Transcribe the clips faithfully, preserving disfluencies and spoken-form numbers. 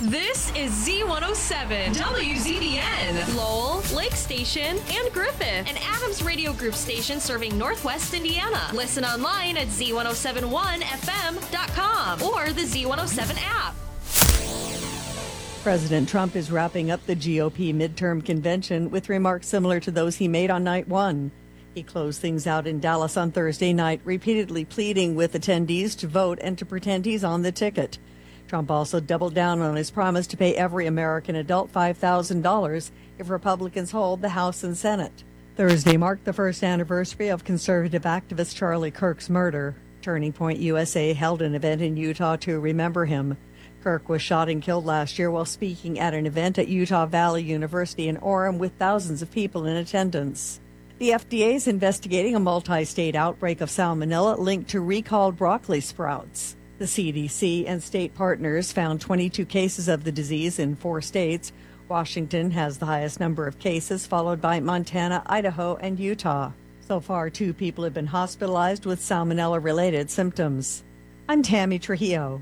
This is Z one oh seven, W Z B N, Lowell, Lake Station, and Griffith, an Adams Radio Group station serving Northwest Indiana. Listen online at Z one oh seven one F M dot com or the Z one oh seven app. President Trump is wrapping up the G O P midterm convention with remarks similar to those he made on night one. He closed things out in Dallas on Thursday night, repeatedly pleading with attendees to vote and to pretend he's on the ticket. Trump also doubled down on his promise to pay every American adult five thousand dollars if Republicans hold the House and Senate. Thursday marked the first anniversary of conservative activist Charlie Kirk's murder. Turning Point U S A held an event in Utah to remember him. Kirk was shot and killed last year while speaking at an event at Utah Valley University in Orem with thousands of people in attendance. The F D A is investigating a multi-state outbreak of salmonella linked to recalled broccoli sprouts. The C D C and state partners found twenty-two cases of the disease in four states. Washington has the highest number of cases, followed by Montana, Idaho, and Utah. So far, two people have been hospitalized with salmonella-related symptoms. I'm Tammy Trujillo.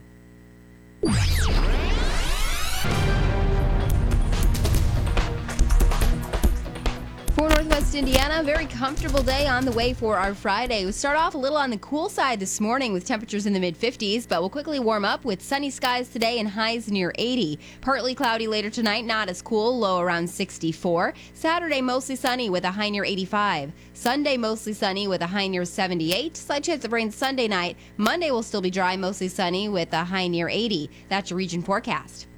For Northwest Indiana, a very comfortable day on the way for our Friday. We start off a little on the cool side this morning with temperatures in the mid fifties, but we'll quickly warm up with sunny skies today and highs near eighty. Partly cloudy later tonight, not as cool, low around sixty-four. Saturday, mostly sunny with a high near eighty-five. Sunday, mostly sunny with a high near seventy-eight. Slight chance of rain Sunday night. Monday will still be dry, mostly sunny with a high near eighty. That's your region forecast.